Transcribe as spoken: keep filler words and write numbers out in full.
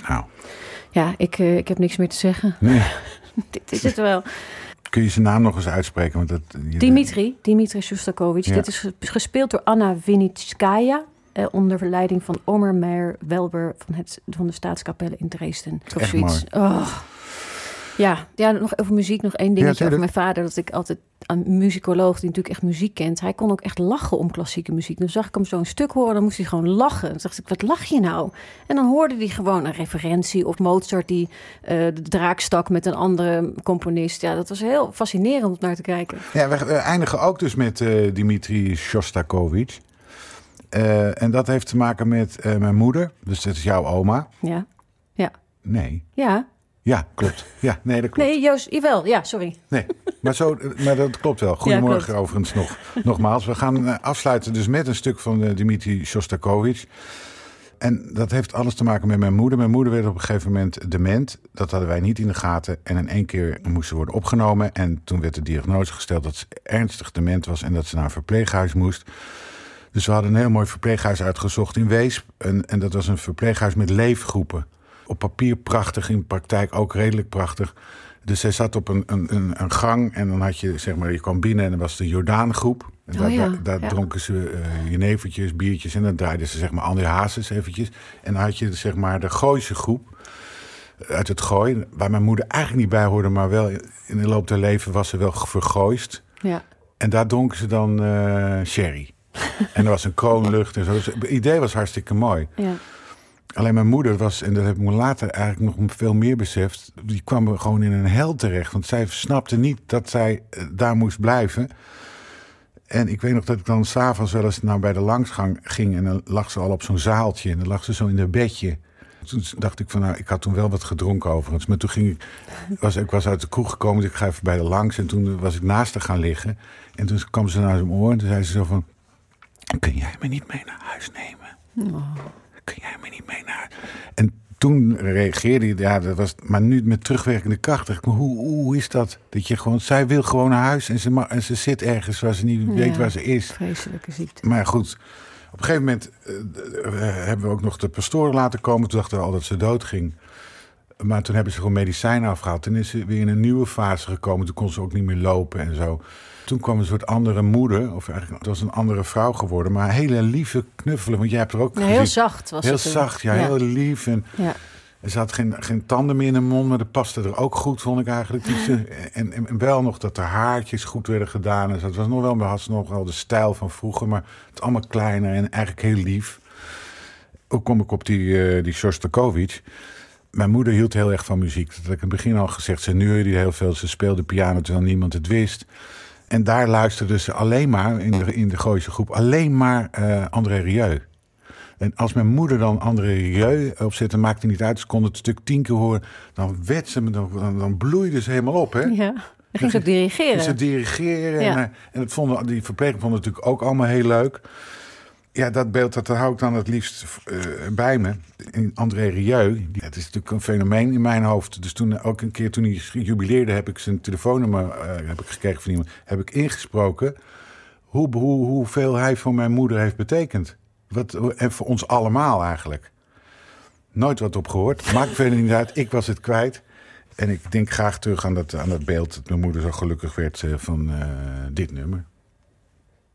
Nou. Ja, ik, uh, ik heb niks meer te zeggen. Nee. Dit is het wel. Kun je zijn naam nog eens uitspreken? Want dat, je... Dimitri, Dimitri Shostakovich. Ja. Dit is gespeeld door Anna Vinitskaya. Uh, onder leiding van Omer Meyer-Welber van, het, van de Staatskapelle in Dresden. Echt zoiets. Mooi. Oh. Ja, ja, nog over muziek, nog één dingetje ja, over mijn vader. Dat ik altijd een muzikoloog die natuurlijk echt muziek kent. Hij kon ook echt lachen om klassieke muziek. Dan zag ik hem zo'n stuk horen, dan moest hij gewoon lachen. Dan dacht ik, wat lach je nou? En dan hoorde hij gewoon een referentie. Of Mozart die uh, de draak stak met een andere componist. Ja, dat was heel fascinerend om naar te kijken. Ja, we eindigen ook dus met uh, Dimitri Shostakovich. Uh, en dat heeft te maken met uh, mijn moeder. Dus dat is jouw oma. Ja. Ja. Nee. Ja. Ja, klopt. Ja, nee, dat klopt. Nee, Joost, jawel. Ja, sorry. Nee, maar, zo, maar dat klopt wel. Goedemorgen ja, klopt. Overigens nog. Nogmaals, we gaan uh, afsluiten dus met een stuk van uh, Dimitri Shostakovich. En dat heeft alles te maken met mijn moeder. Mijn moeder werd op een gegeven moment dement. Dat hadden wij niet in de gaten. En in één keer moest ze worden opgenomen. En toen werd de diagnose gesteld dat ze ernstig dement was en dat ze naar een verpleeghuis moest. Dus we hadden een heel mooi verpleeghuis uitgezocht in Weesp. En, en dat was een verpleeghuis met leefgroepen. Op papier prachtig, in de praktijk ook redelijk prachtig. Dus zij zat op een, een, een gang en dan had je, zeg maar, je kwam binnen en dan was de Jordaangroep. En daar, oh ja, daar, daar ja. dronken ze uh, jenevertjes, biertjes en dan draaiden ze, zeg maar, André Hazes eventjes. En dan had je, zeg maar, de Gooise groep uit het Gooi, waar mijn moeder eigenlijk niet bij hoorde, maar wel in de loop der leven was ze wel vergooist. Ja. En daar dronken ze dan uh, sherry. En er was een kroonlucht en zo. Dus het idee was hartstikke mooi. Ja. Alleen mijn moeder was, en dat heb ik me later eigenlijk nog veel meer beseft, die kwam gewoon in een hel terecht. Want zij snapte niet dat zij daar moest blijven. En ik weet nog dat ik dan s'avonds wel eens nou bij de langsgang ging en dan lag ze al op zo'n zaaltje en dan lag ze zo in haar bedje. Toen dacht ik van, nou, ik had toen wel wat gedronken overigens. Maar toen ging ik, was, ik was uit de kroeg gekomen, dus ik ga even bij de langs. En toen was ik naast haar gaan liggen. En toen kwam ze naar zijn oor en toen zei ze zo van, kun jij me niet mee naar huis nemen? Oh. Kun jij me niet mee naar huis? En toen reageerde hij, ja, dat was, maar nu met terugwerkende kracht. Dacht ik, maar hoe, hoe is dat? Dat je gewoon, zij wil gewoon naar huis en ze, mag, en ze zit ergens waar ze niet weet ja, waar ze is. Vreselijke ziekte. Maar goed, op een gegeven moment uh, uh, hebben we ook nog de pastoor laten komen. Toen dachten we al dat ze dood ging. Maar toen hebben ze gewoon medicijnen afgehaald. Toen is ze weer in een nieuwe fase gekomen. Toen kon ze ook niet meer lopen en zo. Toen kwam een soort andere moeder, of eigenlijk het was een andere vrouw geworden, maar een hele lieve knuffelen, want jij hebt er ook ja, heel zacht was heel het. Heel zacht, ja, ja, heel lief. En ja. ze had geen, geen tanden meer in de mond, maar dat paste er ook goed, vond ik eigenlijk. Dus, en, en, en wel nog dat de haartjes goed werden gedaan. Dus dat was nog wel, maar had ze nog wel de stijl van vroeger, maar het allemaal kleiner en eigenlijk heel lief. Hoe kom ik op die, uh, die Shostakovich? Mijn moeder hield heel erg van muziek. Dat had ik in het begin al gezegd. Ze neurde heel veel, ze speelde piano terwijl niemand het wist. En daar luisterden ze alleen maar, in de, in de Gooise groep, alleen maar uh, André Rieu. En als mijn moeder dan André Rieu opzette, maakte niet uit. Ze kon het stuk tien keer horen. Dan werd ze, dan, dan, dan bloeide ze helemaal op, hè? Ja, dan ging ze ook dirigeren. Ze dirigeren. Ja. En, en het vonden, die verpleging vonden het natuurlijk ook allemaal heel leuk. Ja, dat beeld, dat hou ik dan het liefst uh, bij me. In André Rieu, die, het is natuurlijk een fenomeen in mijn hoofd. Dus toen ook een keer toen hij jubileerde, heb ik zijn telefoonnummer uh, heb ik gekregen van iemand. Heb ik ingesproken hoe, hoe, hoeveel hij voor mijn moeder heeft betekend. Wat, en voor ons allemaal eigenlijk. Nooit wat op gehoord. Maakt verder niet uit. Ik was het kwijt. En ik denk graag terug aan dat, aan dat beeld dat mijn moeder zo gelukkig werd uh, van uh, dit nummer.